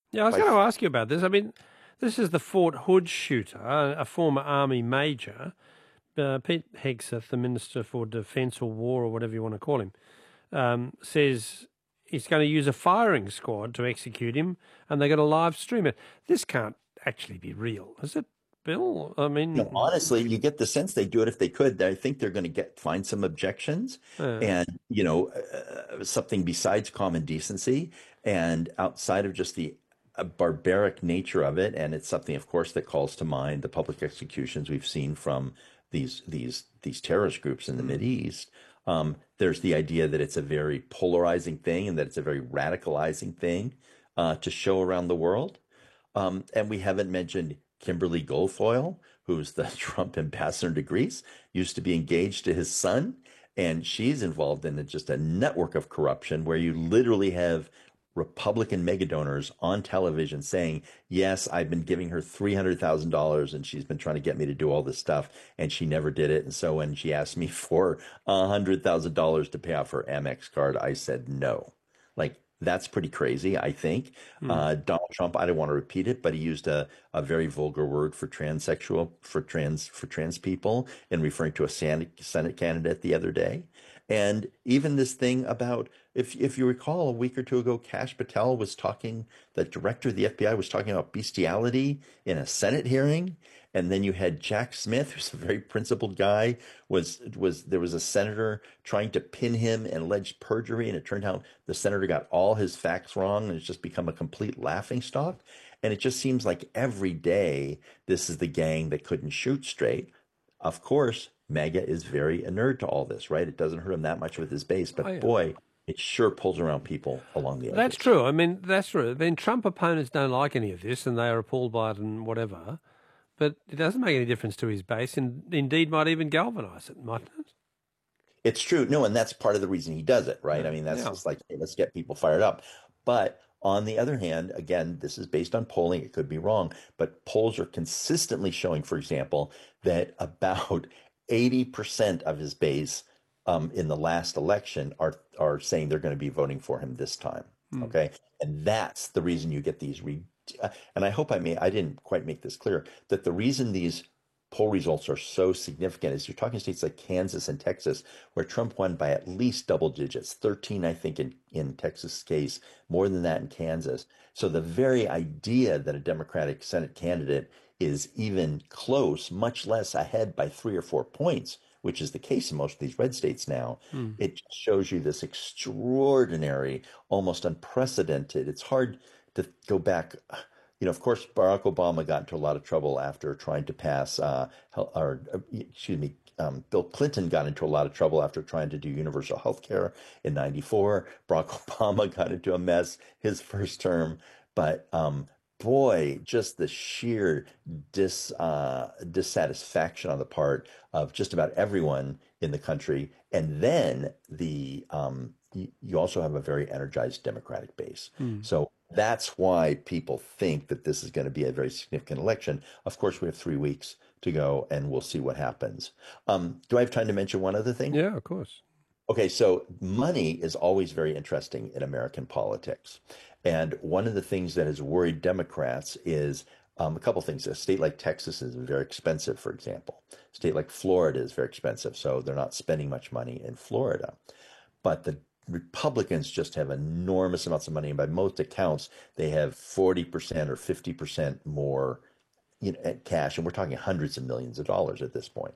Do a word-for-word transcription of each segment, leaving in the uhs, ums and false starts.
Yeah, I was By going to f- ask you about this. I mean, this is the Fort Hood shooter, a a former army major, uh, Pete Hegseth, the Minister for Defence or War or whatever you want to call him, um, says he's going to use a firing squad to execute him, and they're going to live stream it. This can't actually be real, is it, Bill? I you know, mean, honestly, you get the sense they do it if they could. I think they're going to get find some objections uh, and, you know, uh, something besides common decency and outside of just the uh, barbaric nature of it. And it's something, of course, that calls to mind the public executions we've seen from these these these terrorist groups in the mm, Mideast. Um, there's the idea that it's a very polarizing thing and that it's a very radicalizing thing uh, to show around the world. Um, and we haven't mentioned Kimberly Guilfoyle, who's the Trump ambassador to Greece, used to be engaged to his son. And she's involved in just a network of corruption where you literally have Republican mega donors on television saying, yes, I've been giving her three hundred thousand dollars and she's been trying to get me to do all this stuff and she never did it. And so when she asked me for one hundred thousand dollars to pay off her Amex card, I said no. Like, that's pretty crazy, I think. mm, Uh, Donald Trump, I don't want to repeat it, but he used a, a very vulgar word for transsexual, for trans, for trans people in referring to a Senate, Senate candidate the other day. And even this thing about, if if you recall, a week or two ago, Kash Patel was talking, the director of the F B I was talking about bestiality in a Senate hearing. And then you had Jack Smith, who's a very principled guy, was was there was a senator trying to pin him and alleged perjury, and it turned out the senator got all his facts wrong, and it's just become a complete laughingstock. And it just seems like every day this is the gang that couldn't shoot straight. Of course, MAGA is very inert to all this, right? It doesn't hurt him that much with his base, oh, but yeah. boy, it sure pulls around people along the That's edges. true. I mean, that's true. Then Trump opponents don't like any of this, and they are appalled by it and whatever. But it doesn't make any difference to his base, and indeed might even galvanise it, mightn't it? It's true. No, and that's part of the reason he does it, right? I Yeah, mean, that's yeah. just like, hey, let's get people fired up. But on the other hand, again, this is based on polling. It could be wrong, but polls are consistently showing, for example, that about eighty percent of his base um, in the last election are are saying they're going to be voting for him this time. Mm. Okay. And that's the reason you get these re uh, and I hope I may I didn't quite make this clear that the reason these poll results are so significant is you're talking states like Kansas and Texas, where Trump won by at least double digits, thirteen, I think, in, in Texas' case, more than that in Kansas. So the very idea that a Democratic Senate candidate is even close, much less ahead by three or four points, which is the case in most of these red states now, Mm. it shows you this extraordinary, almost unprecedented. It's hard to go back, you know, of course, Barack Obama got into a lot of trouble after trying to pass, uh, or uh, excuse me, um, Bill Clinton got into a lot of trouble after trying to do universal health care in ninety-four. Barack Obama got into a mess his first term. But um, boy, just the sheer dis, uh, dissatisfaction on the part of just about everyone in the country. And then the um, you, you also have a very energized Democratic base. Mm. So that's why people think that this is going to be a very significant election. Of course, we have three weeks to go, and we'll see what happens. Um, do I have time to mention one other thing? Yeah, of course. Okay, so money is always very interesting in American politics. And one of the things that has worried Democrats is um, a couple of things. A state like Texas is very expensive, for example. A state like Florida is very expensive, so they're not spending much money in Florida. But the Republicans just have enormous amounts of money, and by most accounts, they have forty percent or fifty percent more, you know, cash, and we're talking hundreds of millions of dollars at this point.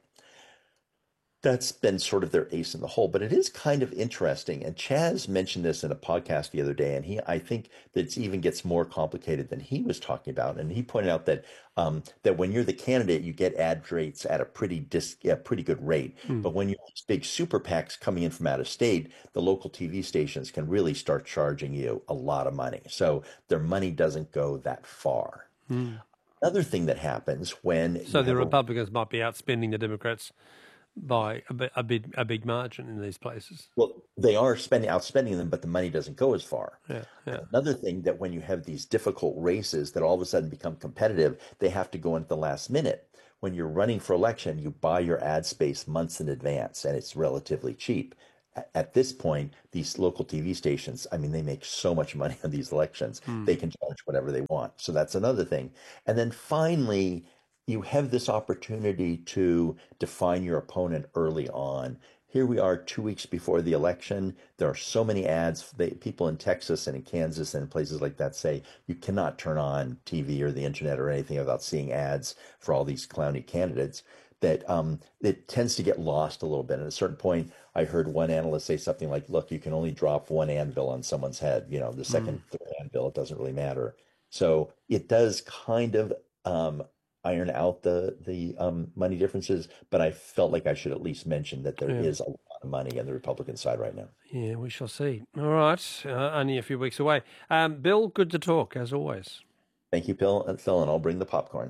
That's been sort of their ace in the hole, but it is kind of interesting. And Chaz mentioned this in a podcast the other day, and he, I think that it even gets more complicated than he was talking about. And he pointed out that um, that when you're the candidate, you get ad rates at a pretty dis, a pretty good rate. Mm. But when you have big super PACs coming in from out of state, the local T V stations can really start charging you a lot of money. So their money doesn't go that far. Mm. Another thing that happens when you So the have a Republicans might be outspending the Democrats by a, bi- a big a big margin in these places. Well, they are spending outspending them, but the money doesn't go as far. Yeah, yeah. Another thing that when you have these difficult races that all of a sudden become competitive, they have to go into the last minute. When you're running for election, you buy your ad space months in advance, and it's relatively cheap. at this point, these local T V stations, I mean, they make so much money on these elections. Mm. They can charge whatever they want. So that's another thing. And then finally, you have this opportunity to define your opponent early on. Here we are two weeks before the election. There are so many ads. They, people in Texas and in Kansas and in places like that say you cannot turn on T V or the internet or anything without seeing ads for all these clowny candidates, that um, it tends to get lost a little bit. At a certain point, I heard one analyst say something like, look, you can only drop one anvil on someone's head. You know, the second, mm. third anvil, it doesn't really matter. So it does kind of um, iron out the the um, money differences, but I felt like I should at least mention that there yeah. is a lot of money on the Republican side right now. Yeah, we shall see. All right, uh, only a few weeks away. Um, Bill, good to talk, as always. Thank you, Phil, and Phil, and I'll bring the popcorn.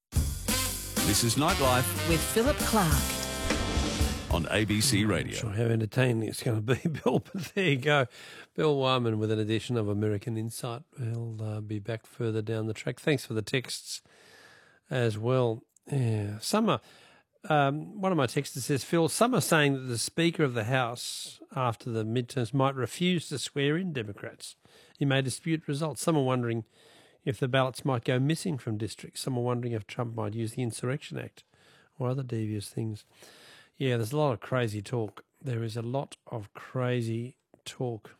This is Nightlife with Philip Clark on A B C Radio. I'm not sure how entertaining it's going to be, Bill, but there you go. Bill Wyman with an edition of American Insight. He'll uh, be back further down the track. Thanks for the texts as well. Yeah, Summer, um, one of my texters says, Phil, some are saying that the Speaker of the House after the midterms might refuse to swear in Democrats. He may dispute results. Some are wondering if the ballots might go missing from districts. Some are wondering if Trump might use the Insurrection Act or other devious things. Yeah, there's a lot of crazy talk. There is a lot of crazy talk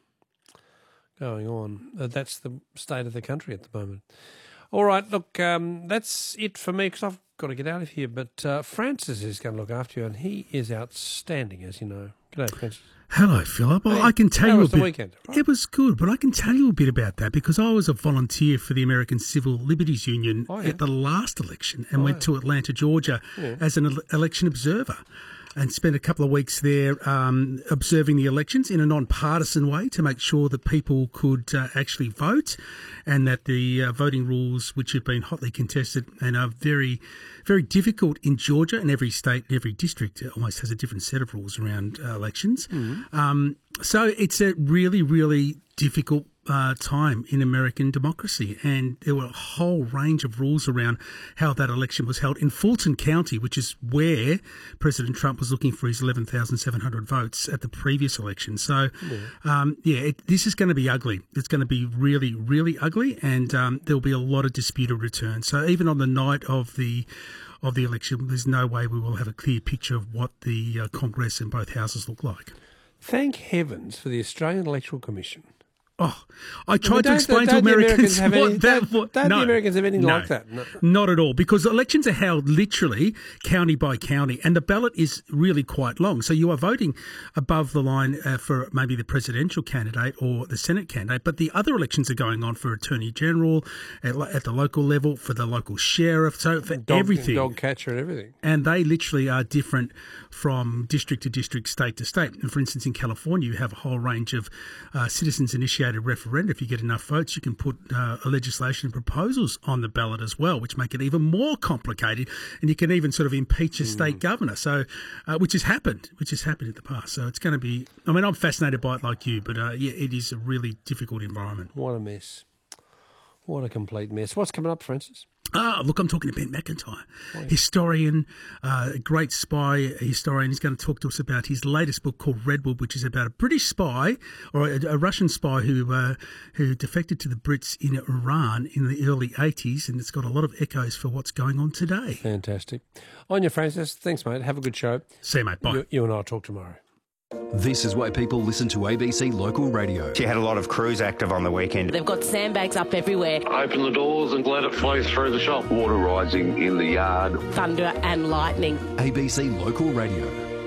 going on. That's the state of the country at the moment. All right, look, um, that's it for me because I've got to get out of here. But uh, Francis is going to look after you, and he is outstanding, as you know. G'day, Francis. Hello, Philip. Well, hey, I can tell how you was a bit. The weekend? Right. It was good, but I can tell you a bit about that because I was a volunteer for the American Civil Liberties Union oh, yeah. at the last election and oh, went yeah. to Atlanta, Georgia, yeah. as an election observer. And spent a couple of weeks there um, observing the elections in a non-partisan way to make sure that people could uh, actually vote and that the uh, voting rules, which have been hotly contested and are very, very difficult in Georgia, and every state, every district almost has a different set of rules around uh, elections. Mm-hmm. Um, so it's a really, really difficult Uh, time in American democracy, and there were a whole range of rules around how that election was held in Fulton County, which is where President Trump was looking for his eleven thousand seven hundred votes at the previous election. So, yeah, um, yeah it, this is going to be ugly. It's going to be really, really ugly, and um, there'll be a lot of disputed returns. So even on the night of the of the election, there's no way we will have a clear picture of what the uh, Congress and both houses look like. Thank heavens for the Australian Electoral Commission. Oh, I tried to explain to Americans what any, that. What, don't no, the Americans have anything no, like that? No. Not at all, because elections are held literally county by county, and the ballot is really quite long. So you are voting above the line uh, for maybe the presidential candidate or the Senate candidate, but the other elections are going on for Attorney General at, at the local level, for the local sheriff, so for dog, everything, dog catcher, and everything. And they literally are different from district to district, state to state. And for instance, in California, you have a whole range of uh, citizens-initiated referenda. If you get enough votes, you can put uh, legislation and proposals on the ballot as well, which make it even more complicated. And you can even sort of impeach a state mm. governor, so uh, which has happened, which has happened in the past. So it's going to be, I mean, I'm fascinated by it like you, but uh, yeah, it is a really difficult environment. What a mess. What a complete mess. What's coming up, Francis? Ah, look, I'm talking to Ben McIntyre, oh, yeah. historian, uh, a great spy historian. He's going to talk to us about his latest book called Redwood, which is about a British spy or a, a Russian spy who uh, who defected to the Brits in Iran in the early eighties, and it's got a lot of echoes for what's going on today. Fantastic. On you, Francis. Thanks, mate. Have a good show. See you, mate. Bye. You, you and I will talk tomorrow. This is why people listen to A B C Local Radio. She had a lot of crews active on the weekend. They've got sandbags up everywhere. Open the doors and let it flow through the shop. Water rising in the yard. Thunder and lightning. A B C Local Radio.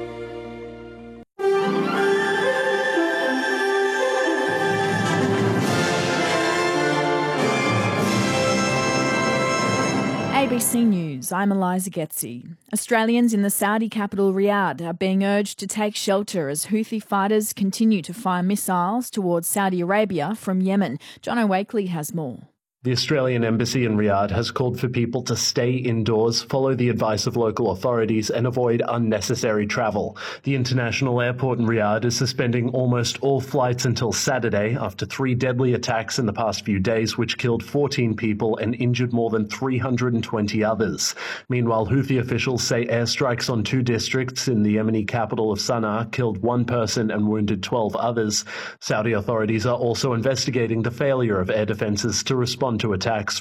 A B C News, I'm Eliza Getzi. Australians in the Saudi capital Riyadh are being urged to take shelter as Houthi fighters continue to fire missiles towards Saudi Arabia from Yemen. John O'Wakely has more. The Australian Embassy in Riyadh has called for people to stay indoors, follow the advice of local authorities, and avoid unnecessary travel. The international airport in Riyadh is suspending almost all flights until Saturday after three deadly attacks in the past few days, which killed fourteen people and injured more than three hundred twenty others. Meanwhile, Houthi officials say airstrikes on two districts in the Yemeni capital of Sana'a killed one person and wounded twelve others. Saudi authorities are also investigating the failure of air defences to respond to attacks